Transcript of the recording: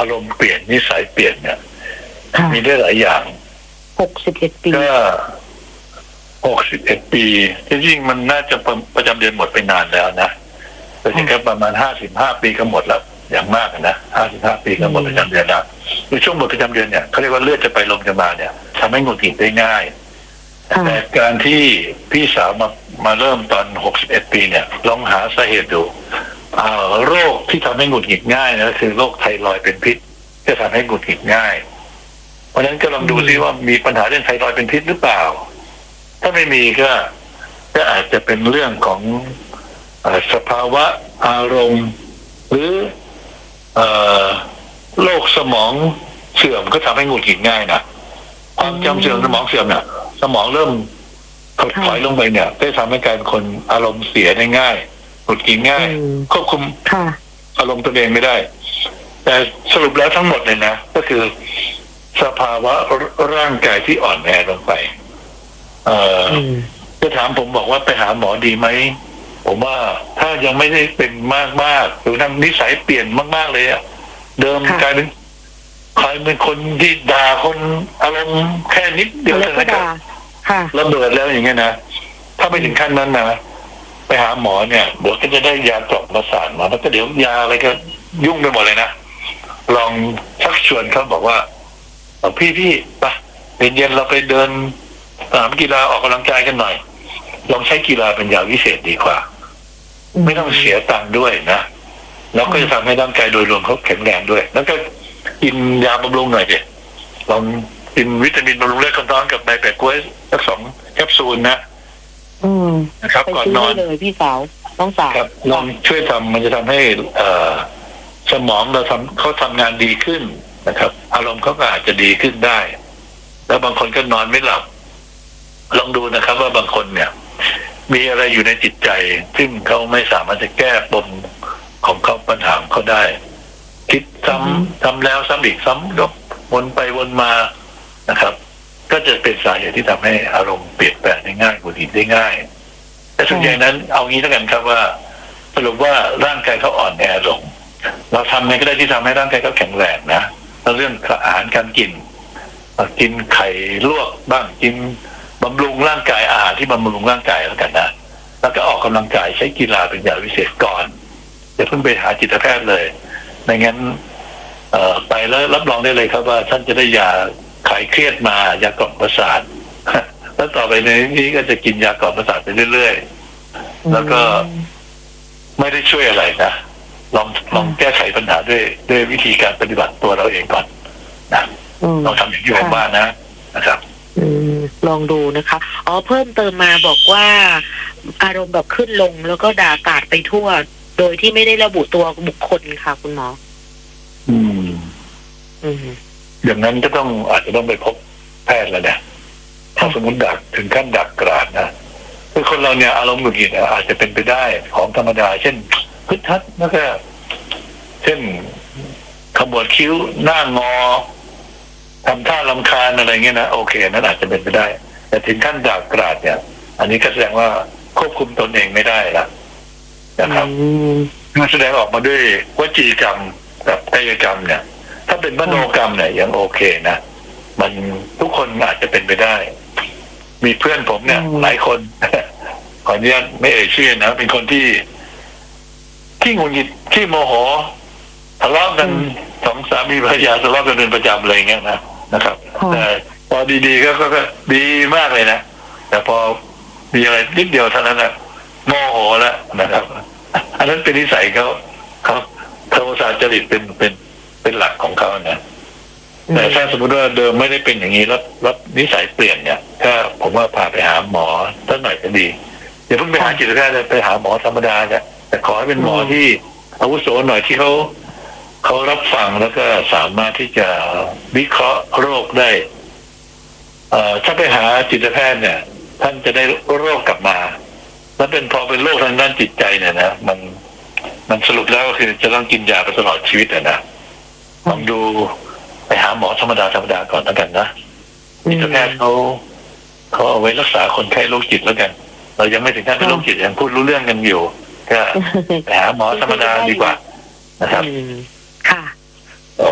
อารมณ์เปลี่ยนนิสัยเปลี่ยนเนี่ยมีได้หลายอย่าง 61 ปีก็61 ปีจริงๆมันน่าจะประจำเดือนหมดไปนานแล้วนะแต่แค่ประมาณ55 ปีก็หมดแล้วอย่างมากนะ55 ปีก็หมดประจำเดือนแล้วในช่วงหมดประจำเดือนเนี่ยเขาเรียกว่าเลือดจะไปลมจะมาเนี่ยทำให้หงุดหงิดได้ง่ายแต่การที่พี่สาวมาเริ่มตอน61 ปีเนี่ยลองหาสาเหตุดูโรคที่ทำให้หงุดหงิดง่ายนะคือโรคไทรอยด์เป็นพิษจะทำให้หงุดหงิดง่ายเพราะฉะนั้นก็ลองดูซิว่ามีปัญหาเรื่องไทรอยด์เป็นพิษหรือเปล่าถ้าไม่มีก็อาจจะเป็นเรื่องของสภาวะอารมณ์หรือโรคสมองเสื่อมก็ทำให้หงุดหงิดง่ายนะความจำเสื่อมสมองเสื่อมเนี่ยสมองเริ่มถดถอยลงไปเนี่ยได้ทำให้กลายเป็นคนอารมณ์เสียได้ง่ายหงุดหงิดง่ายควบคุมอารมณ์ตัวเองไม่ได้แต่สรุปแล้วทั้งหมดเลยนะก็คือสภาวะร่างกายที่อ่อนแอลงไปจะถามผมบอกว่าไปหาหมอดีไหมผมว่าถ้ายังไม่ได้เป็นมากหรือนั่งนิสัยเปลี่ยนมากๆเลยอะเดิมกลายเป็นใครเป็นคนที่ด่าคนอารมณ์แค่นิดเดียวเท่านั้นก็ระเบิดแล้วอย่างเงี้ยนะถ้าไม่ถึงขั้นนั้นนะไปหาหมอเนี่ยเดี๋ยวก็จะได้ยากล่อมประสาทมาแล้วก็เดี๋ยวยาอะไรก็ยุ่งไปหมดเลยนะลองชักชวนเขาบอกว่าพี่ไปเย็นๆเราไปเดินสนามกีฬาออกกำลังกายกันหน่อยลองใช้กีฬาเป็นยาวิเศษดีกว่าไม่ต้องเสียตังค์ด้วยนะแล้วก็จะทำให้ร่างกายโดยรวมเขาแข็งแรงด้วยแล้วก็กินยาบำรุงหน่อยดิลองกินวิตามินบำรุงเลือดคนท้องกับใบแปะกล้วยสัก2 แคปซูลนะครับก่อนนอนเลยพี่สาวต้องสาวครับลองช่วยทำมันจะทำให้สมองเราเขาทำงานดีขึ้นนะครับอารมณ์เขาก็อาจจะดีขึ้นได้แล้วบางคนก็นอนไม่หลับลองดูนะครับว่าบางคนเนี่ยมีอะไรอยู่ในจิตใจซึ่งเขาไม่สามารถจะแก้ปมของเขาปัญหาของเขาได้คิดซ้ำแล้วซ้ำอีกซ้ำก็วนไปวนมานะครับก็จะเป็นสาเหตุที่ทำให้อารมณ์เปลี่ยนแปลงได้ง่ายหงุดหงิดได้ง่ายแต่ส่วนใหญ่นั้นเอางี้แล้วกันครับว่าสรุปว่าร่างกายเขาอ่อนแอลงเราทำไงก็ได้ที่ทำให้ร่างกายเขาแข็งแรงนะเรื่องอาหารการกินไข่ลวกบ้างกินบำรุงร่างกายอาหารที่บำรุงร่างกายแล้วกันนะแล้วก็ออกกำลังกายใช้กีฬาเป็นยาวิเศษก่อนอย่าเพิ่งไปหาจิตแพทย์เลยไม่งั้นไปแล้วรับรองได้เลยครับว่าท่านจะได้ยาคลายเครียดมายากล่อมประสาทแล้วต่อไปในนี้ก็จะกินยากล่อมประสาทไปเรื่อยๆแล้วก็ไม่ได้ช่วยอะไรนะลองแก้ไขปัญหาด้วยวิธีการปฏิบัติตัวเราเองก่อนนะลองทำอย่างที่ผมว่านะครับลองดูนะคะเพิ่มเติมมาบอกว่าอารมณ์แบบขึ้นลงแล้วก็ด่ากาดไปทั่วโดยที่ไม่ได้ระบุตัวบุคคลค่ะคุณหมออย่างนั้นก็อาจจะต้องไปพบแพทย์แล้วนะถ้าสมมติดักถึงขั้นดักกราดนะคือคนเราเนี่ยอารมณ์หงุดหงิดอาจจะเป็นไปได้ของธรรมดาเช่นพึดทัดแล้วก็เช่นขมวดคิ้วหน้างอทำท่ารำคาญอะไรเงี้ยนะโอเคนั้นอาจจะเป็นไปได้แต่ถึงขั้นด่ากราดเนี่ยอันนี้ก็แสดงว่าควบคุมตนเองไม่ได้ละนะครับมันแสดงออกมาด้วยวจีกรรมกับกายกรรมเนี่ยถ้าเป็นมโนกรรมเนี่ยยังโอเคนะมันทุกคนอาจจะเป็นไปได้มีเพื่อนผมเนี่ยหลายคนขออนุญาตไม่เอ่ยชื่อนะเป็นคนที่หงุดหงิดที่โมโหทะเลาะกัน2 สามีภรรยาทะเลาะกันเป็นประจำอะไรเงี้ยนะครับแต่พอดีๆก็ดีมากเลยนะแต่พอมีอะไรนิดเดียวเท่านั้นนะโมโหแล้วนะครับอันนั้นเป็นนิสัยเขาโทสะจริตเป็นหลักของเขานะแต่ถ้าสมมติว่าเดิมไม่ได้เป็นอย่างนี้แล้วนิสัยเปลี่ยนเนี่ยถ้าผมว่าพาไปหาหมอสักหน่อยก็ดีอย่าเพิ่งไปหาจิตแพทย์เลยไปหาหมอธรรมดาเนี่ยแต่ขอให้เป็นหมอที่อาวุโสหน่อยที่เขารับฟังแล้วก็สามารถที่จะวิเคราะห์โรคได้ถ้าไปหาจิตแพทย์เนี่ยท่านจะได้โรคกลับมาแล้วพอเป็นโรคทางด้านจิตใจเนี่ยนะมันสรุปแล้วก็คือจะต้องกินยาไปตลอดชีวิตนะลองดูไปหาหมอธรรมดาก่อนแล้วกันนะจิตแพทย์เขาเอาไว้รักษาคนไข้โรคจิตแล้วกันเรายังไม่ถึงขั้นเป็นโรคจิตยังพูดรู้เรื่องกันอยู่ก็ไปหาหมอธรรมดาดีกว่านะครับ